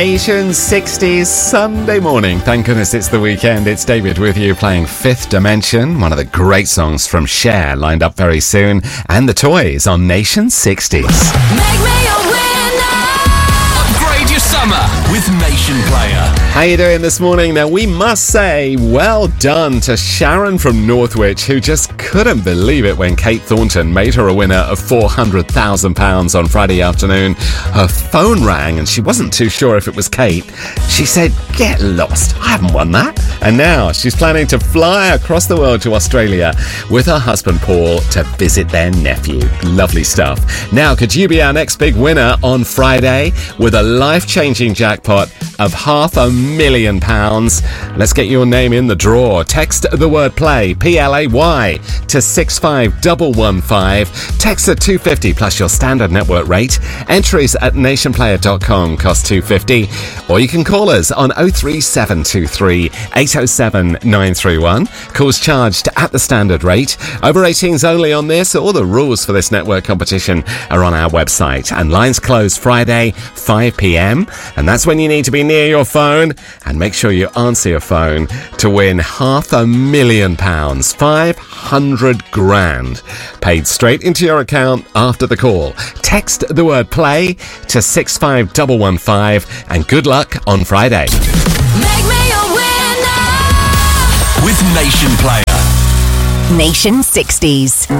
Nation 60s Sunday morning. Thank goodness it's the weekend. It's David with you playing Fifth Dimension, one of the great songs from Cher, lined up very soon, and the Toys on Nation 60s. Make me a winner. Upgrade your summer with Nation Player. How you doing this morning? Now, we must say well done to Sharon from Northwich, who just couldn't believe it when Kate Thornton made her a winner of £400,000 on Friday afternoon. Her phone rang and she wasn't too sure if it was Kate. She said, "Get lost, I haven't won that." And now she's planning to fly across the world to Australia with her husband Paul to visit their nephew. Lovely stuff. Now, could you be our next big winner on Friday with a life-changing jackpot of £500,000? Let's get your name in the draw. Text the word play, PLAY, to 65115. Text at 250 plus your standard network rate. Entries at nationplayer.com cost $2.50. Or you can call us on 03723 807 931. Calls charged at the standard rate. Over 18s only on this. All the rules for this network competition are on our website. And lines close Friday, 5 p.m. And that's when you need to be near your phone. And make sure you answer your phone to win £500,000, 500 grand, paid straight into your account after the call. Text the word play to 65115 and good luck on Friday. Make me a winner. With Nation Player. Nation 60s.